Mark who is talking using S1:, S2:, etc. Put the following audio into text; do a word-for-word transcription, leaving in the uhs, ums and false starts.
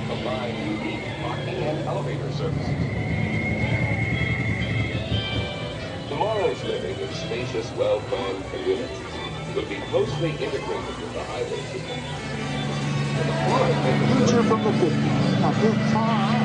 S1: combine unique parking and elevator services. Tomorrow's living in spacious, well-planned communities will be closely integrated with the highway system. And the Florida
S2: Future from the fifties. Now, this car